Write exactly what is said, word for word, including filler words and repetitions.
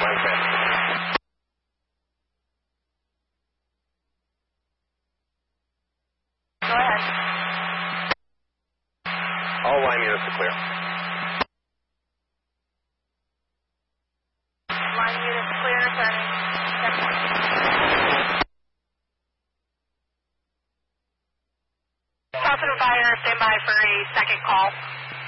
line clear. Go ahead. All line units are clear. Line units clear, turning ten point. Positive fire, stand by for a second call.